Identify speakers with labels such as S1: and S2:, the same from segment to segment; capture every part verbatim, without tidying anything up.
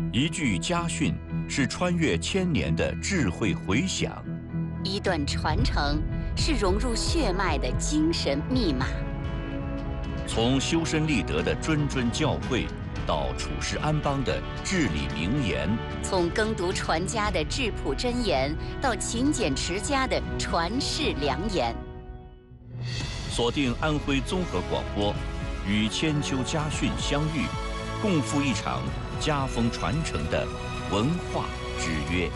S1: 一句家训是穿越千年的智慧回响，
S2: 一段传承是融入血脉的精神密码。
S1: 从修身立德的谆谆教诲，到处世安邦的至理名言；
S2: 从耕读传家的质朴箴言，到勤俭持家的传世良言。
S1: 锁定安徽综合广播，与千秋家训相遇，共赴一场家风传承的文化之约。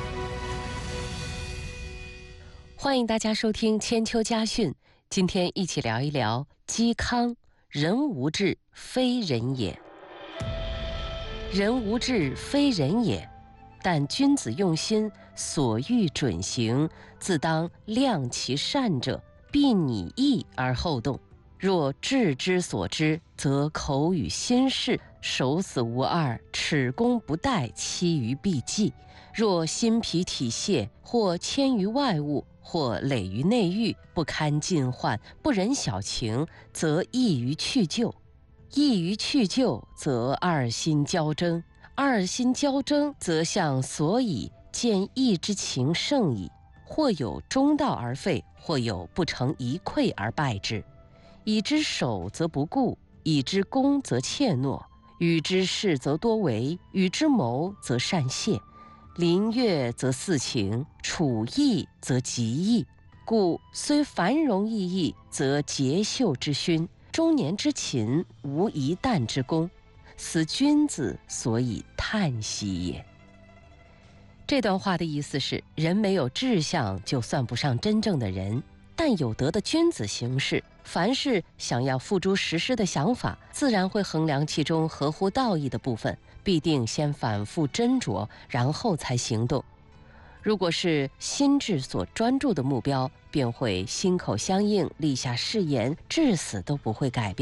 S3: 欢迎大家收听千秋家训，今天一起聊一聊嵇康。人无志，非人也。人无志，非人也。但君子用心，所欲准行，自当量其善者，必拟意而后动。若志之所知，则口语心事，守死无二，耻功不殆，期于必继。若心脾体泄，或迁于外物，或累于内狱，不堪尽患，不忍小情，则易于去就。易于去就，则二心交争。二心交争，则向所以，见义之情胜矣。或有中道而废，或有不成一篑而败之。以之守则不顾，以之攻则怯懦，与之事则多为，与之谋则善谢。临悦则似情，处易则极易。故虽繁荣奕奕，则节秀之勋，中年之勤，无一旦之功，此君子所以叹息也。这段话的意思是，人没有志向就算不上真正的人，但有德的君子行事，凡是想要付诸实施的想法，自然会衡量其中合乎道义的部分，必定先反复斟酌，然后才行动。如果是心智所专注的目标，便会心口相应，立下誓言，至死都不会改变。